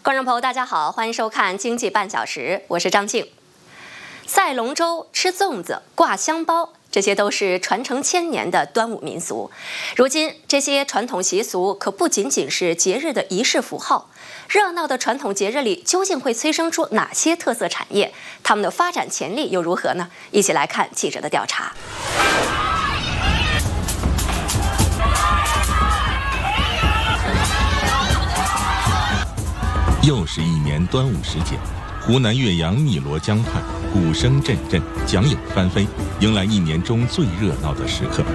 观众朋友，大家好，欢迎收看《经济半小时》，我是张静。赛龙舟、吃粽子、挂香包，这些都是传承千年的端午民俗。如今，这些传统习俗可不仅仅是节日的仪式符号。热闹的传统节日里，究竟会催生出哪些特色产业？它们的发展潜力又如何呢？一起来看记者的调查。 又是一年端午时节，湖南岳阳汨罗江畔，鼓声阵阵，桨影翻飞，迎来一年中最热闹的时刻。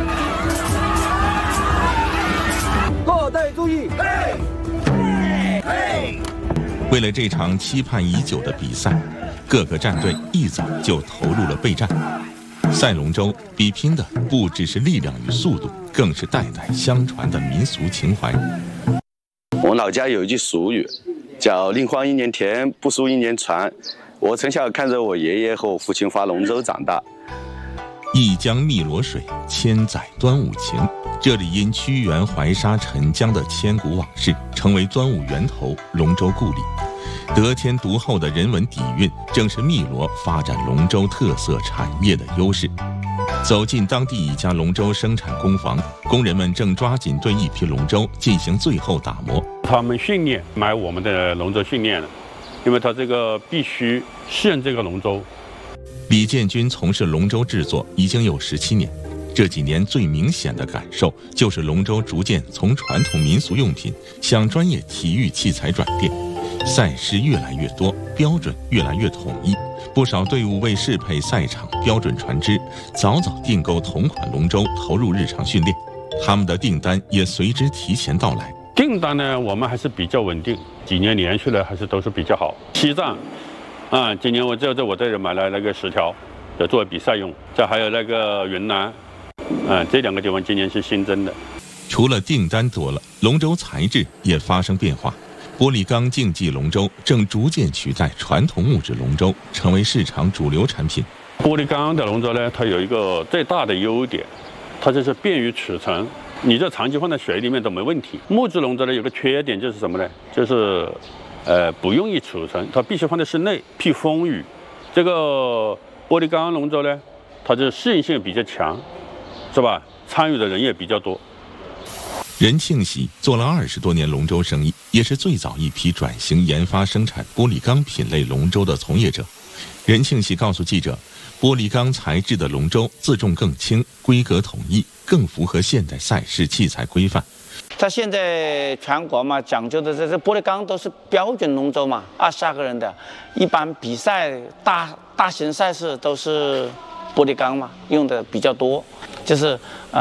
各队注意！嘿，嘿，嘿！ 为了这场期盼已久的比赛，各个战队一早就投入了备战。赛龙舟比拼的不只是力量与速度，更是代代相传的民俗情怀。 我们老家有一句俗语，叫“宁荒一年田，不输一年船”。我从小看着我爷爷和我父亲划龙舟长大。 一江汨罗水，千载端午情。这里因屈原怀沙沉江的千古往事，成为端午源头、龙舟故里。得天独厚的人文底蕴，正是汨罗发展龙舟特色产业的优势。走进当地一家龙舟生产工坊，工人们正抓紧对一批龙舟进行最后打磨。 他们训练买我们的龙舟训练了，因为他这个必须适应这个龙舟。 李建军从事龙舟制作已经有17年，这几年最明显的感受就是龙舟逐渐从传统民俗用品向专业体育器材转变，赛事越来越多，标准越来越统一。不少队伍为适配赛场标准船只，早早订购同款龙舟，投入日常训练。他们的订单也随之提前到来。 订单呢，我们还是比较稳定，几年连续的还是都是比较好。西藏，今年我这人买了那个10条，就作为比赛用。这还有那个云南，这2个地方今年是新增的。 除了订单多了，龙舟材质也发生变化。玻璃钢竞技龙舟正逐渐取代传统木质龙舟，成为市场主流产品。 玻璃钢的龙舟呢，它有一个最大的优点，它就是便于储存，你这长期放在水里面都没问题。木质龙舟呢有个缺点就是什么呢？就是不容易储存，它必须放在室内避风雨。这个玻璃钢龙舟呢，它的适应性比较强，是吧？参与的人也比较多。 任庆喜做了20多年龙舟生意，也是最早一批转型研发生产玻璃钢品类龙舟的从业者。任庆喜告诉记者，玻璃钢材质的龙舟自重更轻，规格统一，更符合现代赛事器材规范。 它现在全国嘛讲究的这玻璃钢都是标准龙舟嘛，22个人的，一般比赛大型赛事都是玻璃钢嘛，用的比较多，就是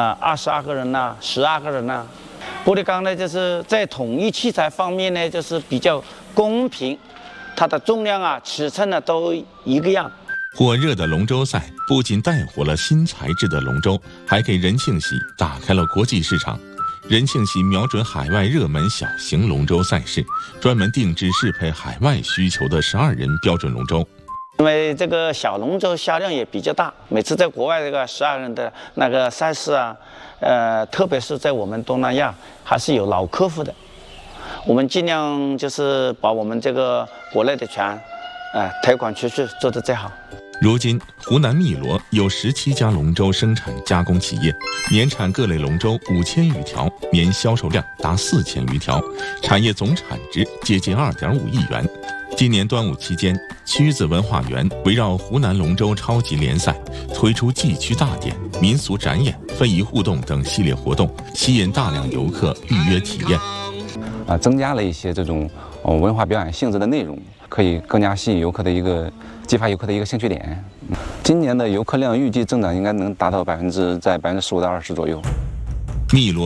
22个人呐，12个人呐。玻璃钢呢，就是在统一器材方面呢，就是比较公平，它的重量啊、尺寸呢都一个样。 火热的龙舟赛不仅带火了新材质的龙舟，还给任庆喜打开了国际市场。任庆喜瞄准海外热门小型龙舟赛事，专门定制适配海外需求的12人标准龙舟。 因为这个小龙舟销量也比较大，每次在国外这个12人的那个赛事啊，特别是在我们东南亚还是有老客户的。我们尽量就是把我们这个国内的船，推广出去，做得最好。 如今，湖南汨罗有17家龙舟生产加工企业，年产各类龙舟5000余条，年销售量达4000余条，产业总产值接近2.5亿元。今年端午期间，曲子文化园围绕湖南龙舟超级联赛推出祭曲大典、民俗展演、非遗互动等系列活动，吸引大量游客预约体验。 增加了一些这种文化表演性质的内容，可以更加吸引游客的激发游客的一个兴趣点。今年的游客量预计增长应该能达到在15%到20%左右。 汨罗